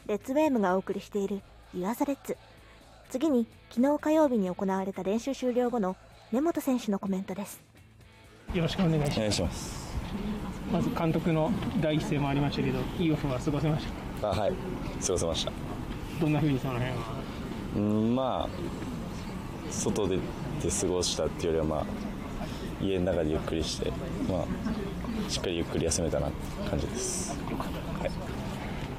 レッツウェームがお送りしている湯浅レッツ。次に昨日火曜日に行われた練習終了後の根本選手のコメントです。 よろしくお願いします。まず監督の第一声もありましたけど、いいオフは過ごせましたか？ はい、過ごせました。 どんな風にその辺は？ まあ外で過ごしたっていうよりは、家の中でゆっくりして、しっかりゆっくり休めたなって感じです。はい。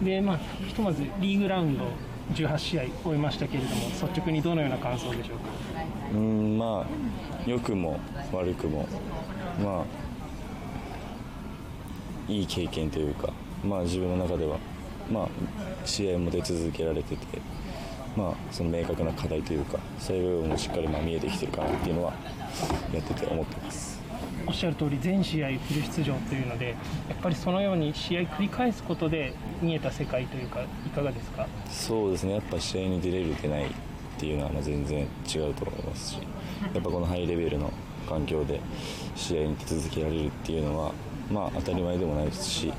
で、ひとまずリーグラウンド18試合終えましたけれども、率直にどのような感想でしょうか？ 良くも悪くも、いい経験というか、自分の中では、試合も出続けられてて、その明確な課題というか、そういう部分もしっかり見えてきてるかなっていうのはやってて思ってます。 おっしゃる通り全試合フル出場というので、やっぱりそのように試合繰り返すことで見えた世界というか、いかがですか？ そうですね、やっぱ試合に出れる出ないっていうのは全然違うと思いますし、やっぱこのハイレベルの環境で試合に出続けられるっていうのは当たり前でもないですし、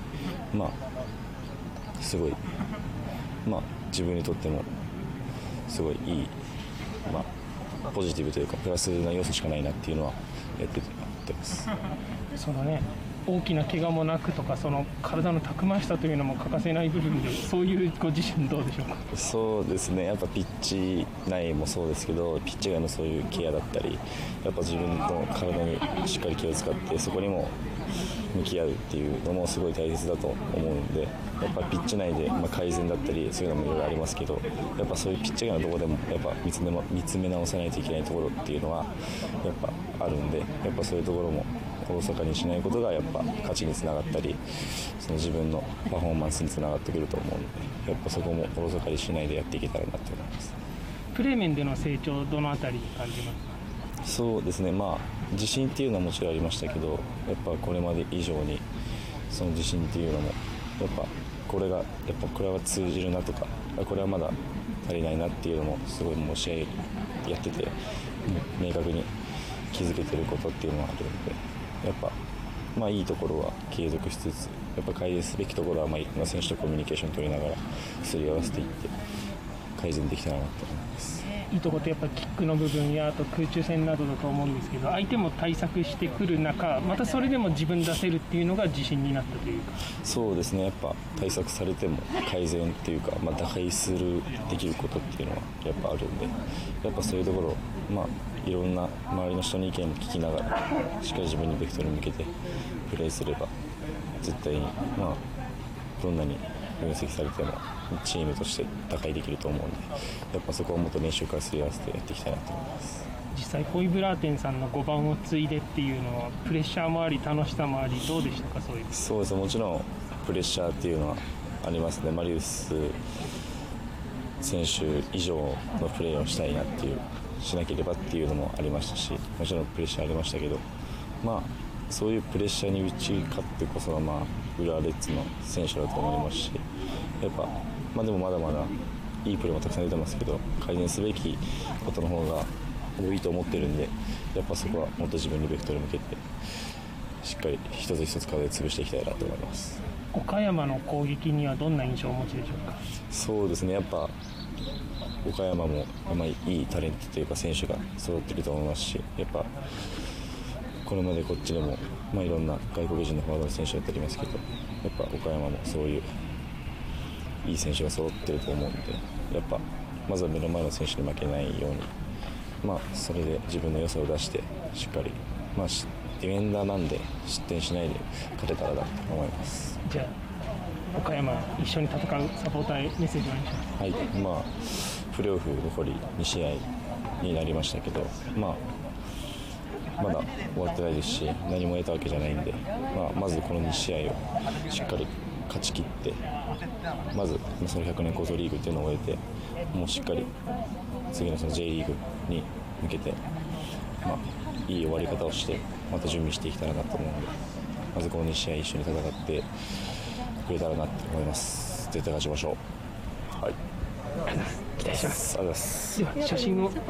すごい自分にとってもすごいいい、ポジティブというかプラスな要素しかないなっていうのはやってます。 そのね、大きな怪我もなくとか、その体のたくましさというのも欠かせない部分で、そういうご自身どうでしょうか？ そうですね、やっぱピッチ内もそうですけど、ピッチ外のそういうケアだったり、やっぱ自分の体にしっかり気を使ってそこにも向き合うっていうのもすごい大切だと思うんで、やっぱピッチ内で改善だったりそういうのもいろいろありますけど、やっぱそういうピッチ外のところでもやっぱ見つめ直さないといけないところっていうのはやっぱあるんで、やっぱそういうところもおろそかにしないことがやっぱ勝ちにつながったり、その自分のパフォーマンスにつながってくると思うんで、やっぱそこもおろそかにしないでやっていけたらなと思います。 プレー面での成長、どのあたりに感じますか？ そうですね、自信っていうのはもちろんありましたけど、やっぱこれまで以上にその自信っていうのもやっぱこれは通じるなとか、これはまだ足りないなっていうのもすごいもう試合やってて明確に気づけてることっていうのはあるので、やっぱいいところは継続しつつ、やっぱ改善すべきところはいろんな選手とコミュニケーション取りながらすり合わせていって改善できたらなと思います。 いいところってやっぱキックの部分や、あと空中戦などだと思うんですけど、相手も対策してくる中、またそれでも自分出せるっていうのが自信になったというか。 そうですね、やっぱ対策されても改善っていうか、打開できることっていうのはやっぱあるんで、やっぱそういうところいろんな周りの人の意見も聞きながらしっかり自分にベクトルに向けてプレーすれば絶対にどんなに分析されてもチームとして打開できると思うんで、やっぱそこをもっと練習からすり合わせてやっていきたいなと思います。 実際ホイブラーテンさんの5番を継いでっていうのはプレッシャーもあり楽しさもあり、どうでしたか？そうですね、もちろんプレッシャーっていうのはありますね。マリウス選手以上のプレーをしたいなっていう、しなければっていうのもありましたし、もちろんプレッシャーありましたけど、そういうプレッシャーに打ち勝ってこそが浦和レッズの選手だと思いますし、やっぱでもまだまだいいプレーもたくさん出てますけど、改善すべきことの方が多いと思ってるんで、やっぱそこはもっと自分にベクトル向けてしっかり一つ一つ課題潰していきたいなと思います。 岡山の攻撃にはどんな印象をお持ちでしょうか？ そうですね、やっぱ岡山もいいタレントというか選手が揃ってると思いますし、やっぱこれまでこっちでもいろんな外国人のフォワードの選手だったりますけど、やっぱ岡山もそういういい選手が揃ってると思うんで、やっぱまずは目の前の選手に負けないように、それで自分の良さを出してしっかり、ディフェンダーなんで失点しないで勝てたらなと思います。 じゃあ岡山一緒に戦うサポーターへメッセージをお願いします。 はい、プレーオフ残り2試合になりましたけど、まだ終わってないですし何も得たわけじゃないんで、まずこの2試合をしっかり勝ち切って、まずその100年構想リーグっていうのを終えて、もうしっかり次のその J リーグに向けて、いい終わり方をしてまた準備していけたらなと思うので、まずこの2試合一緒に戦ってくれたらなと思います。絶対勝ちましょう。はい、 期待します。 ありがとうございます。 では写真を。 はい、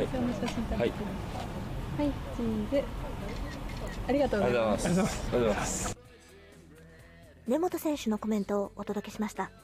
はい、チーズ。ありがとうございます。 根本選手のコメントをお届けしました。